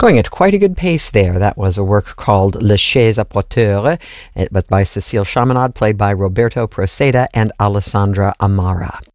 Going at quite a good pace there. That was a work called Le Chez à Porteur. It was by Cecile Chaminade, played by Roberto Proceda and Alessandra Amara.